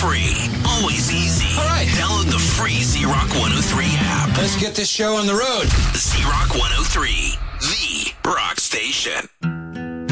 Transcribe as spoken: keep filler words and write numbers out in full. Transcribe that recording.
free. Always easy. All right. Download the free Z-Rock one oh three app. Let's get this show on the road. Z-Rock one oh three, the rock station.